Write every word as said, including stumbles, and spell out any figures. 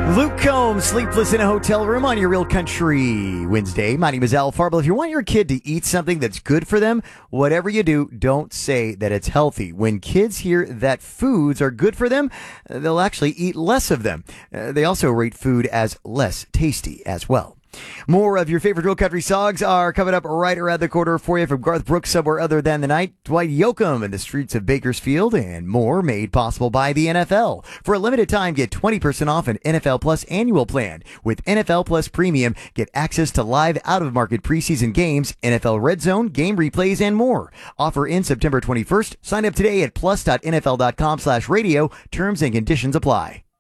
Luke Combs, Sleepless in a Hotel Room on your Real Country Wednesday. My name is Al Farble. If you want your kid to eat something that's good for them, whatever you do, don't say that it's healthy. When kids hear that foods are good for them, they'll actually eat less of them. Uh, they also rate food as less tasty as well. More of your favorite Real Country songs are coming up right around the corner for you from Garth Brooks, Somewhere Other Than the Night, Dwight Yoakam and the Streets of Bakersfield, and more made possible by the N F L. For a limited time, get twenty percent off an N F L Plus annual plan. With N F L Plus Premium, get access to live out-of-market preseason games, N F L Red Zone, game replays, and more. Offer in September twenty-first. Sign up today at plus dot n f l dot com slash radio. Terms and conditions apply.